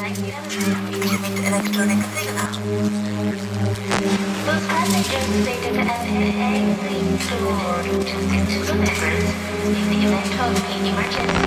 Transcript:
electronic signal. Those passengers stated FAA seems to report to members in the event of an emergency.